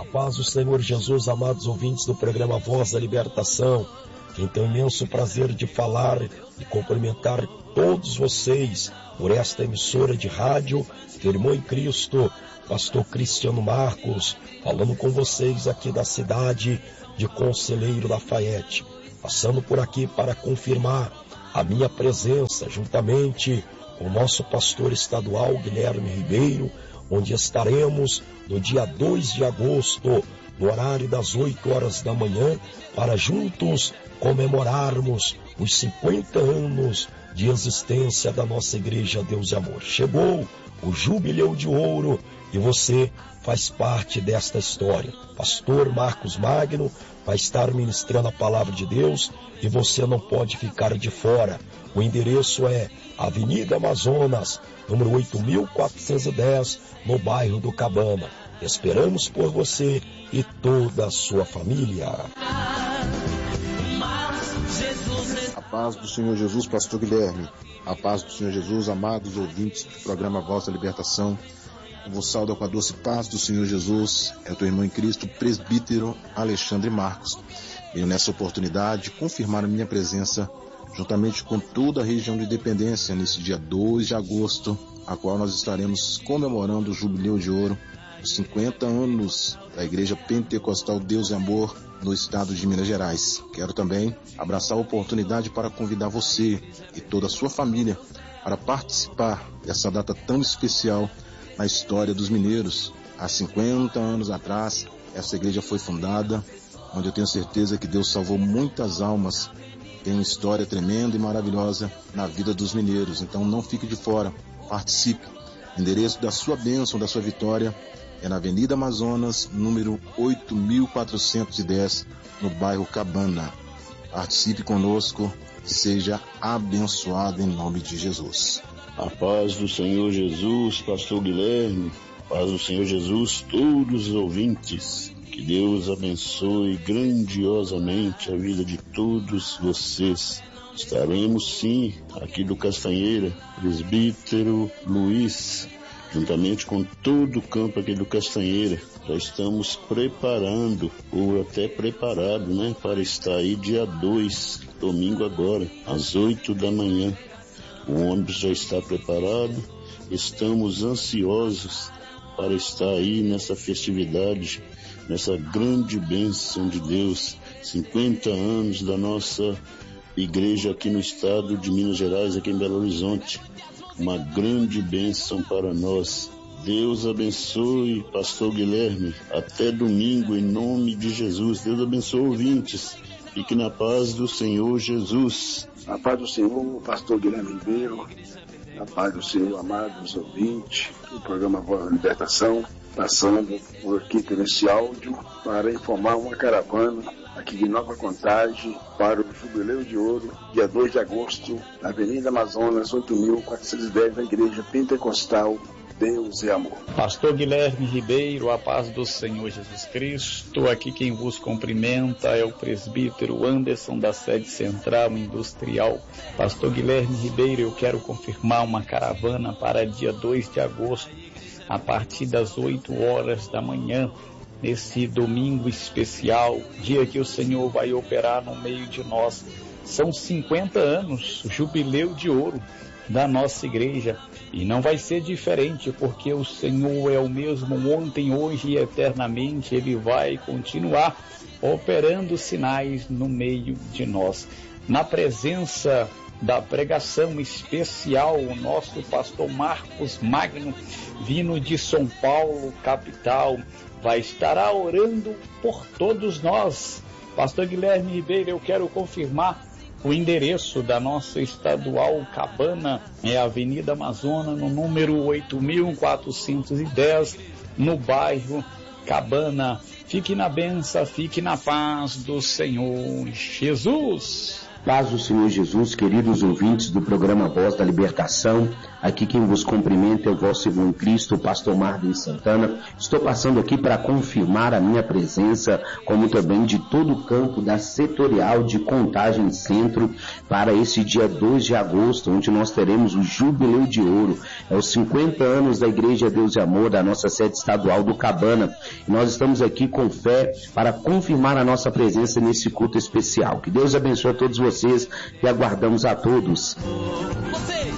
paz do Senhor Jesus, amados ouvintes do programa Voz da Libertação. Quem tem o imenso prazer de falar e cumprimentar todos vocês por esta emissora de rádio, teu irmão em Cristo, pastor Cristiano Marcos, falando com vocês aqui da cidade de Conselheiro Lafayette, passando por aqui para confirmar a minha presença, juntamente com o nosso pastor estadual Guilherme Ribeiro, onde estaremos no dia 2 de agosto, no horário das 8 horas da manhã, para juntos comemorarmos os 50 anos de existência da nossa Igreja Deus e Amor. Chegou o Jubileu de Ouro e você faz parte desta história. Pastor Marcos Magno vai estar ministrando a palavra de Deus e você não pode ficar de fora. O endereço é Avenida Amazonas, número 8.410, no bairro do Cabana. Esperamos por você e toda a sua família. A paz do Senhor Jesus, pastor Guilherme. A paz do Senhor Jesus, amados ouvintes do programa Voz da Libertação. Eu vos saúdo com a doce paz do Senhor Jesus. É o teu irmão em Cristo, presbítero Alexandre Marcos. Venho nessa oportunidade confirmar a minha presença juntamente com toda a região de Independência, nesse dia 2 de agosto, a qual nós estaremos comemorando o Jubileu de Ouro, os 50 anos da Igreja Pentecostal Deus e Amor no estado de Minas Gerais. Quero também abraçar a oportunidade para convidar você e toda a sua família para participar dessa data tão especial na história dos mineiros. Há 50 anos atrás, essa igreja foi fundada, onde eu tenho certeza que Deus salvou muitas almas. Tem uma história tremenda e maravilhosa na vida dos mineiros. Então não fique de fora, participe. O endereço da sua bênção, da sua vitória, é na Avenida Amazonas, número 8.410, no bairro Cabana. Participe conosco, seja abençoado em nome de Jesus. A paz do Senhor Jesus, pastor Guilherme, a paz do Senhor Jesus, todos os ouvintes. Que Deus abençoe grandiosamente a vida de todos vocês. Estaremos sim aqui do Castanheira, presbítero Luiz, juntamente com todo o campo aqui do Castanheira. Já estamos preparando, ou até preparado, para estar aí dia 2, domingo agora, às 8 da manhã. O ônibus já está preparado, estamos ansiosos para estar aí nessa festividade, nessa grande bênção de Deus, 50 anos da nossa igreja aqui no estado de Minas Gerais, aqui em Belo Horizonte. Uma grande bênção para nós. Deus abençoe, pastor Guilherme, até domingo, em nome de Jesus. Deus abençoe ouvintes. Fique na paz do Senhor Jesus. A paz do Senhor, pastor Guilherme Ribeiro. A paz do Senhor, amados ouvintes do programa Voz da Libertação, passando por aqui por esse áudio para informar uma caravana aqui de Nova Contagem para o Jubileu de Ouro, dia 2 de agosto, na Avenida Amazonas, 8.410, na Igreja Pentecostal Deus e Amor. Pastor Guilherme Ribeiro, a paz do Senhor Jesus Cristo. Aqui quem vos cumprimenta é o presbítero Anderson, da sede central industrial. Pastor Guilherme Ribeiro, eu quero confirmar uma caravana para dia 2 de agosto, a partir das 8 horas da manhã, nesse domingo especial, dia que o Senhor vai operar no meio de nós. São 50 anos, Jubileu de Ouro da nossa igreja, e não vai ser diferente, porque o Senhor é o mesmo ontem, hoje e eternamente. Ele vai continuar operando sinais no meio de nós. Na presença da pregação especial, o nosso pastor Marcos Magno, vindo de São Paulo, capital, vai estar orando por todos nós. Pastor Guilherme Ribeiro, eu quero confirmar o endereço da nossa estadual Cabana, é a Avenida Amazonas, no número 8.410, no bairro Cabana. Fique na bênção, fique na paz do Senhor Jesus. Paz do Senhor Jesus, queridos ouvintes do programa Voz da Libertação. Aqui quem vos cumprimenta é o vosso irmão em Cristo, o pastor Marvin Santana. Estou passando aqui para confirmar a minha presença, como também de todo o campo da setorial de Contagem Centro, para esse dia 2 de agosto, onde nós teremos o Jubileu de Ouro. É os 50 anos da Igreja Deus e Amor, da nossa sede estadual do Cabana. E nós estamos aqui com fé para confirmar a nossa presença nesse culto especial. Que Deus abençoe a todos vocês e aguardamos a todos.